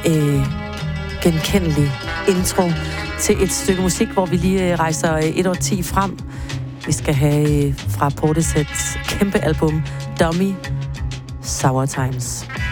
genkendelig intro til et stykke musik, hvor vi lige rejser 1 år 10 frem. Vi skal have fra Portisheads kæmpe album Dummy, Sour Times.